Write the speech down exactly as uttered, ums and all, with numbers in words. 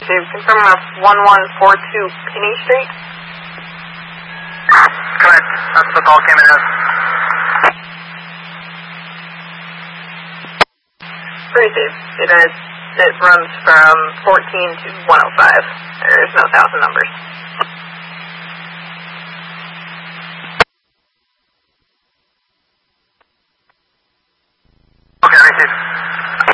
received. Confirm of one one four two Penny Street. Correct. That's what the call came in as. Received. It, is, it runs from fourteen to one oh five. There's no thousand numbers. Okay, received.